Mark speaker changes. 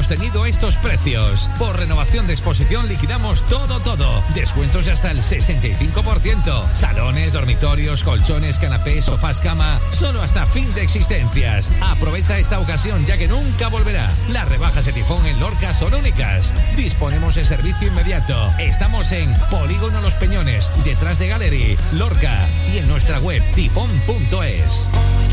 Speaker 1: tenido estos precios. Por renovación de exposición liquidamos todo. Descuentos de hasta el 65%. Salones, dormitorios, colchones, canapés, sofás, cama. Solo hasta fin de existencias. Aprovecha esta ocasión ya que nunca volverá. Las rebajas de Tifón en Lorca son únicas. Disponemos de servicio inmediato. Estamos en Polígono Los Peñones, detrás de Gallery, Lorca, y en nuestra web tifón.es.